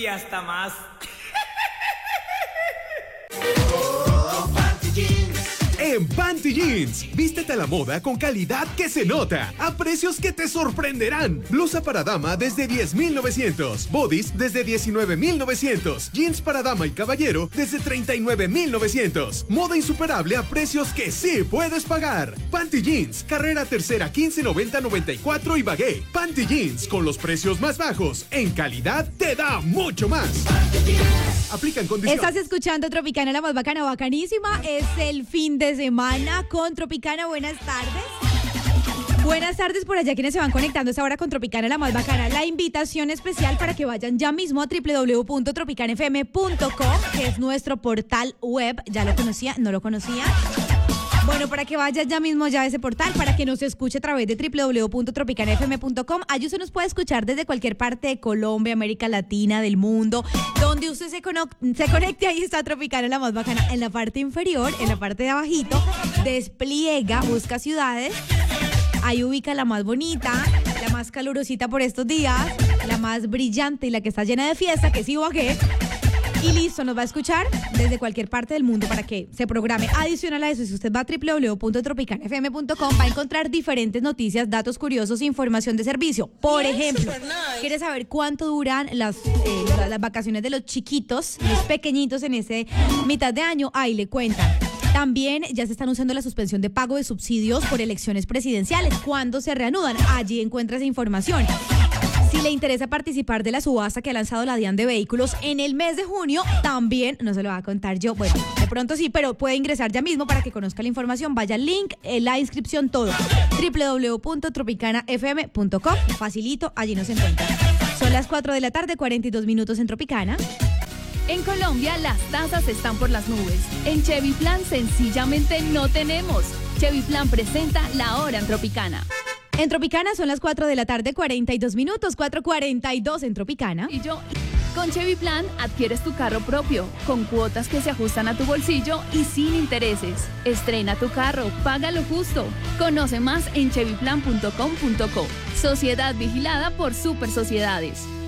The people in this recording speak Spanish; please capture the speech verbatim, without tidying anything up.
y hasta más. En Panty Jeans, vístete a la moda con calidad que se nota, a precios que te sorprenderán. Blusa para dama desde diez mil novecientos, bodies desde diecinueve mil novecientos, jeans para dama y caballero desde treinta y nueve mil novecientos. Moda insuperable a precios que sí puedes pagar. Panty Jeans, carrera tercera quince noventa noventa y cuatro y Bagué. Panty Jeans, con los precios más bajos, en calidad te da mucho más. Aplican condiciones. Estás escuchando Tropicana, la más bacana, bacanísima. Es el fin de semana con Tropicana. Buenas tardes. Buenas tardes por allá quienes se van conectando a esta hora con Tropicana, la más bacana. La invitación especial para que vayan ya mismo a doble u doble u doble u punto tropicana f m punto com, que es nuestro portal web. ¿Ya lo conocía? ¿No lo conocía? Bueno, para que vaya ya mismo ya a ese portal, para que nos escuche a través de doble u doble u doble u punto tropicana f m punto com. Allí usted nos puede escuchar desde cualquier parte de Colombia, América Latina, del mundo, donde usted se, cono- se conecte. Ahí está Tropicana, la más bacana. En la parte inferior, en la parte de abajito, despliega, busca ciudades. Ahí ubica la más bonita, la más calurosita por estos días, la más brillante y la que está llena de fiesta, que es Ibagué. Y listo, nos va a escuchar desde cualquier parte del mundo para que se programe. Adicional a eso, si usted va a doble u doble u doble u punto tropicana f m punto com, va a encontrar diferentes noticias, datos curiosos e información de servicio. Por ejemplo, ¿quiere saber cuánto duran las, eh, las, las vacaciones de los chiquitos, los pequeñitos en ese mitad de año? Ahí le cuentan. También ya se están usando la suspensión de pago de subsidios por elecciones presidenciales. ¿Cuándo se reanudan? Allí encuentra esa información. Si le interesa participar de la subasta que ha lanzado la DIAN de vehículos en el mes de junio, también, no se lo va a contar yo, bueno, de pronto sí, pero puede ingresar ya mismo para que conozca la información. Vaya al link, la inscripción, todo. doble u doble u doble u punto tropicana f m punto com, facilito, allí nos encuentra. Son las cuatro de la tarde, cuarenta y dos minutos en Tropicana. En Colombia las tasas están por las nubes. En Chevy Plan sencillamente no tenemos. Chevy Plan presenta La Hora en Tropicana. En Tropicana son las cuatro de la tarde, cuarenta y dos minutos, cuatro cuarenta y dos en Tropicana. Y yo, con Chevy Plan adquieres tu carro propio, con cuotas que se ajustan a tu bolsillo y sin intereses. Estrena tu carro, págalo justo. Conoce más en chevy plan punto com punto co. Sociedad vigilada por Super Sociedades.